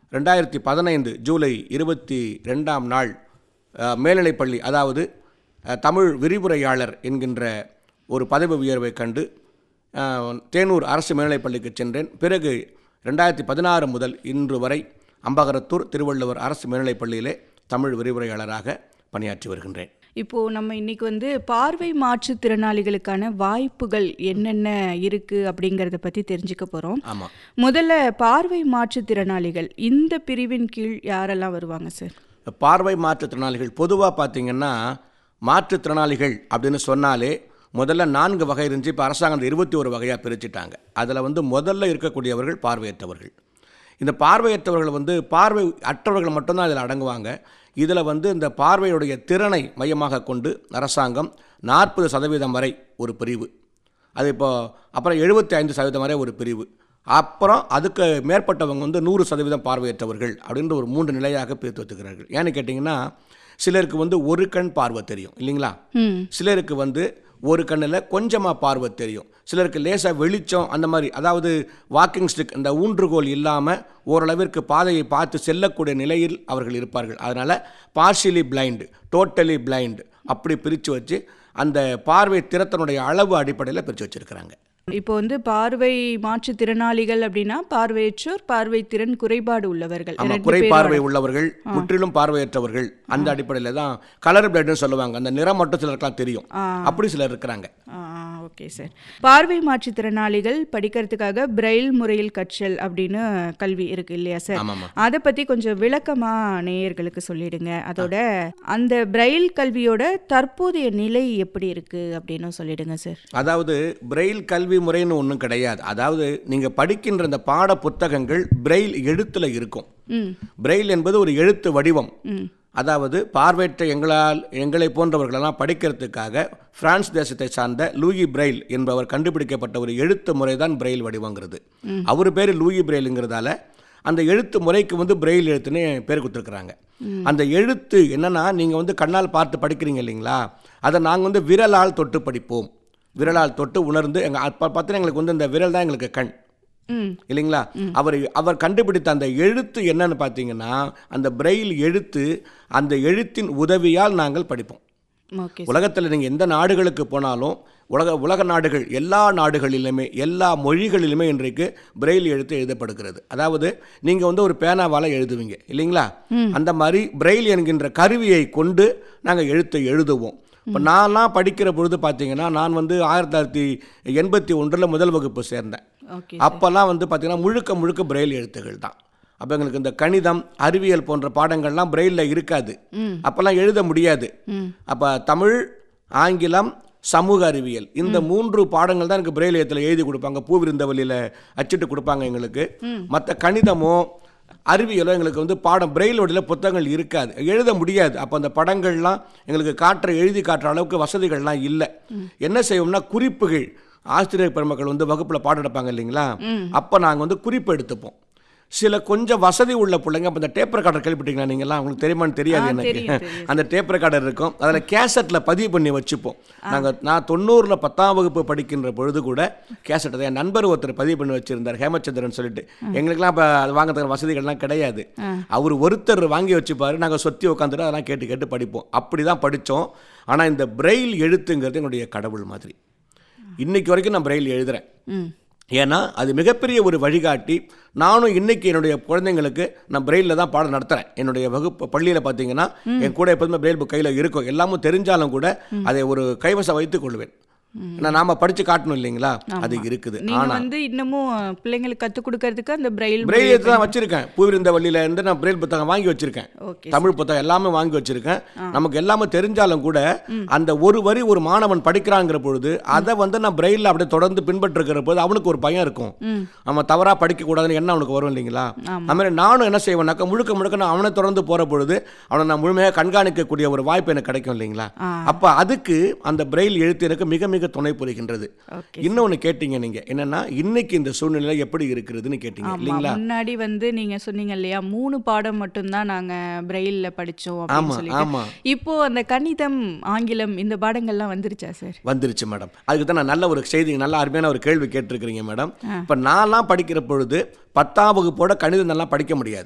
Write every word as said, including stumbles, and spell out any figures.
ரெண்டாயிரத்தி பதினைந்து ஜூலை இருபத்தி ரெண்டாம் நாள் மேல்நிலைப்பள்ளி, அதாவது தமிழ் விரிவுரையாளர் என்கின்ற ஒரு பதவி உயர்வை கண்டு தேனூர் அரசு மேல்நிலைப்பள்ளிக்கு சென்றேன். பிறகு ரெண்டாயிரத்தி பதினாறு முதல் இன்று வரை அம்பகரத்தூர் திருவள்ளுவர் அரசு மேல்நிலைப்பள்ளியிலே தமிழ் விரிவுரையாளராக பணியாற்றி வருகின்றேன். இப்போது நம்ம இன்றைக்கி வந்து பார்வை மாற்றுத்திறனாளிகளுக்கான வாய்ப்புகள் என்னென்ன இருக்குது அப்படிங்கிறத பற்றி தெரிஞ்சுக்க போகிறோம். ஆமாம். முதல்ல பார்வை மாற்றுத்திறனாளிகள் இந்த பிரிவின் கீழ் யாரெல்லாம் வருவாங்க சார்? பார்வை மாற்றுத்திறனாளிகள் பொதுவாக பார்த்திங்கன்னா, மாற்றுத்திறனாளிகள் அப்படின்னு சொன்னாலே முதல்ல நான்கு வகை இருந்துச்சு. இப்போ அரசாங்கம் இருபத்தி ஒரு வகையாக பிரிச்சுட்டாங்க. அதில் வந்து முதல்ல இருக்கக்கூடியவர்கள் பார்வையற்றவர்கள். இந்த பார்வையற்றவர்கள் வந்து பார்வை அற்றவர்கள் மட்டும்தான் இதில் அடங்குவாங்க. இதில் வந்து இந்த பார்வையுடைய திறனை மையமாக கொண்டு அரசாங்கம் நாற்பது சதவீதம் வரை ஒரு பிரிவு, அது இப்போ அப்புறம் எழுபத்தி ஐந்து சதவீதம் வரை ஒரு பிரிவு, அப்புறம் அதுக்கு மேற்பட்டவங்க வந்து நூறு சதவீதம் பார்வையற்றவர்கள் அப்படின்ற ஒரு மூன்று நிலையாக பிரித்து வைத்துக்கிறார்கள். ஏன்னு கேட்டிங்கன்னா, சிலருக்கு வந்து ஒரு கண் பார்வை தெரியும் இல்லைங்களா, சிலருக்கு வந்து ஒரு கண்ணில் கொஞ்சமாக பார்வை தெரியும், சிலருக்கு லேசாக வெளிச்சம் அந்த மாதிரி, அதாவது வாக்கிங் ஸ்டிக் இந்த ஊன்றுகோல் இல்லாமல் ஓரளவிற்கு பாதையை பார்த்து செல்லக்கூடிய நிலையில் அவர்கள் இருப்பார்கள். அதனால் பார்ஷியலி பிளைண்டு, டோட்டலி பிளைண்டு அப்படி பிரித்து வச்சு அந்த பார்வை திறத்தனுடைய அளவு அடிப்படையில் பிரித்து வச்சுருக்கிறாங்க. இப்போ வந்து பார்வை மாற்றுத்திறனாளிகள் அப்படின்னா பார்வையற்றோர், பார்வை திறன் குறைபாடு உள்ளவர்கள், குறைபார்வை உள்ளவர்கள், முற்றிலும் பார்வையற்றவர்கள், அந்த அடிப்படையில் தான் கலர் பிளைண்ட்னு சொல்லுவாங்க. அந்த நிறம் மட்டும் சிலருக்குலாம் தெரியும், அப்படி சிலர் இருக்கிறாங்க. Okay sir. பார்வை மாற்றுத்திறனாளிகள் படிக்கிறதுக்காக பிரெயில் முறையில் கற்றல் அப்படின்னு கல்வி இருக்கு இல்லையா சார்? அதை பற்றி கொஞ்சம் விளக்கமாக நேயர்களுக்கு சொல்லிடுங்க. அதோட அந்த பிரெயில் கல்வியோட தற்போதைய நிலை எப்படி இருக்கு அப்படின்னு சொல்லிடுங்க சார். அதாவது பிரெயில் கல்வி முறைன்னு ஒன்றும் கிடையாது. அதாவது நீங்கள் படிக்கின்ற இந்த பாட புத்தகங்கள் பிரெயில் எழுத்தில் இருக்கும். பிரெயில் என்பது ஒரு எழுத்து வடிவம். அதாவது பார்வையற்ற எங்களால் எங்களை போன்றவர்களெல்லாம் படிக்கிறதுக்காக பிரான்ஸ் தேசத்தை சார்ந்த லூயி பிரெயில் என்பவர் கண்டுபிடிக்கப்பட்ட ஒரு எழுத்து முறை தான் பிரெயில் வடிவங்கிறது. அவர் பேர் லூயி பிரெயிலுங்கிறதால அந்த எழுத்து முறைக்கு வந்து பிரெயில் எழுத்துன்னு பேர் கொடுத்துருக்குறாங்க. அந்த எழுத்து என்னன்னா, நீங்கள் வந்து கண்ணால் பார்த்து படிக்கிறீங்க இல்லைங்களா, அதை நாங்கள் வந்து விரலால் தொட்டு படிப்போம். விரலால் தொட்டு உணர்ந்து எங்கள் அப்போ பார்த்தீங்கன்னா எங்களுக்கு வந்து இந்த விரல் தான் எங்களுக்கு கண் இல்லைங்களா. அவர் அவர் கண்டுபிடித்த அந்த எழுத்து என்னன்னு பார்த்தீங்கன்னா, அந்த பிரெயில் எழுத்து, அந்த எழுத்தின் உதவியால் நாங்கள் படிப்போம். உலகத்தில் நீங்கள் எந்த நாடுகளுக்கு போனாலும், உலக உலக நாடுகள் எல்லா நாடுகளிலுமே எல்லா மொழிகளிலுமே இன்றைக்கு பிரெயில் எழுத்து எழுதப்படுகிறது. அதாவது நீங்கள் வந்து ஒரு பேனாவால் எழுதுவீங்க இல்லைங்களா, அந்த மாதிரி பிரெயில் என்கின்ற கருவியை கொண்டு நாங்கள் எழுத்தை எழுதுவோம். இப்போ நான்லாம் படிக்கிற பொழுது பார்த்தீங்கன்னா, நான் வந்து ஆயிரத்தி தொள்ளாயிரத்தி எண்பத்தி ஒன்றில் முதல் வகுப்பு சேர்ந்தேன். அப்போல்லாம் வந்து பார்த்தீங்கன்னா முழுக்க முழுக்க பிரெயில் எழுத்துகள் தான். அப்போ எங்களுக்கு இந்த கணிதம், அறிவியல் போன்ற பாடங்கள்லாம் பிரெயிலில் இருக்காது, அப்போல்லாம் எழுத முடியாது. அப்போ தமிழ், ஆங்கிலம், சமூக அறிவியல் இந்த மூன்று பாடங்கள் தான் எனக்கு பிரெயில் எழுத்தில் எழுதி கொடுப்பாங்க. பூவிருந்தவல்லியில் அச்சிட்டு கொடுப்பாங்க எங்களுக்கு. மற்ற கணிதமோ அறிவியலோ எங்களுக்கு வந்து பாடம் பிரெயில் வடிவில் புத்தகங்கள் இருக்காது, எழுத முடியாது. அப்போ அந்த படங்கள்லாம் எங்களுக்கு காட்டுற எழுதி காட்டுற அளவுக்கு வசதிகள்லாம் இல்லை. என்ன செய்வோம்னா, குறிப்புகள் ஆசிரியர் பெருமக்கள் வந்து வகுப்பில் பாடம் எடுப்பாங்க இல்லைங்களா, அப்போ நாங்கள் வந்து குறிப்பு எடுத்துப்போம். சில கொஞ்சம் வசதி உள்ள பிள்ளைங்க, அப்போ இந்த டேப் ரெக்கார்டர் கேள்விப்பட்டீங்களா நீங்கள்லாம், உங்களுக்கு தெரியுமான்னு தெரியாது எனக்கு. அந்த டேப் ரெக்கார்டர் இருக்கும், அதில் கேசட்டில் பதிவு பண்ணி வச்சுப்போம். நாங்கள் நான் தொண்ணூறில் பத்தாம் வகுப்பு படிக்கின்ற பொழுது கூட கேசட்டை என் நண்பர் ஒருத்தர் பதிவு பண்ணி வச்சுருந்தார், ஹேமச்சந்திரன் சொல்லிட்டு. எங்களுக்குலாம் இப்போ அது வாங்கிறதுக்கு வசதிகள்லாம் கிடையாது. அவர் ஒருத்தர் வாங்கி வச்சுப்பார், நாங்கள் சொத்தி உட்காந்துட்டு அதெல்லாம் கேட்டு கேட்டு படிப்போம். அப்படி தான் படித்தோம். ஆனால் இந்த பிரெயில் எழுத்துங்கிறது என்னுடைய கடவுள் மாதிரி. இன்னைக்கு வரைக்கும் நான் பிரெயில் எழுதுகிறேன். ஏன்னா அது மிகப்பெரிய ஒரு வழிகாட்டி. நானும் இன்னைக்கு என்னுடைய குழந்தைங்களுக்கு நான் பிரெயிலில் தான் பாடம் நடத்துகிறேன். என்னுடைய வகுப்பு பள்ளியில் பார்த்தீங்கன்னா என் கூட எப்போதுமே பிரெயில் புக் கையில் இருக்கும். எல்லாமும் தெரிஞ்சாலும் கூட அதை ஒரு கைவசம் வைத்துக் கொள்வேன். நாம படிச்சு காட்டணும் இல்லைங்களா, அது இருக்குது. ஆனா வந்து இன்னமும் பிள்ளைங்களுக்கு கற்றுக் கொடுக்கறதுக்கு அந்த பிரெயில் பிரெயில் தான் வச்சிருக்கேன். பூவிருந்தவல்லியில இருந்து நான் பிரெயில் புத்தகம் வாங்கி வச்சிருக்கேன், தமிழ் புத்தகம் எல்லாமே வாங்கி வச்சிருக்கேன். நமக்கு எல்லாமே தெரிஞ்சாலும் கூட அந்த ஒரு வரி ஒரு மாணவன் படிக்கிறாங்கிற பொழுது அதை வந்து நான் பிரெயில் அப்படியே தொடர்ந்து பின்பற்றுகிற போது அவனுக்கு ஒரு பயம் இருக்கும், அவன் தவறா படிக்க கூடாதுன்னு என்ன அவனுக்கு வரும் இல்லைங்களா. அது மாதிரி நானும் என்ன செய்வேன்னாக்கா, முழுக்க முழுக்க நான் அவனை தொடர்ந்து போற பொழுது அவனை நான் முழுமையாக கண்காணிக்கக்கூடிய ஒரு வாய்ப்பு எனக்கு கிடைக்கும் இல்லைங்களா. அப்ப அதுக்கு அந்த பிரெயில் எழுத்து எனக்கு மிக மிக துணை புரிகின்றது. இன்னொன்னு கேட்டீங்க நீங்க, என்னன்னா இன்னைக்கு இந்த சூழ்நிலை எப்படி இருக்குதுன்னு கேட்டீங்க இல்லீங்களா. முன்னாடி வந்து நீங்க சொன்னீங்க இல்லையா, மூணு பாடம் மட்டும் தான் நாங்க பிரெயில்ல படிச்சோம் அப்படின்னு சொல்லிட்டு. இப்போ அந்த கணிதம், ஆங்கிலம் இந்த பாடங்கள்லாம் வந்துருச்சா சார்? வந்துருச்சு மேடம். அதுக்கு தான் நான் நல்ல ஒரு செய்தி, நல்ல அருமையான ஒரு கேள்வி கேட்டிருக்கிறீங்க மேடம். இப்ப நான்லாம் படிக்கிற பொழுது பத்தாம் வகுப்போட கணிதம் நல்லா படிக்க முடியாது.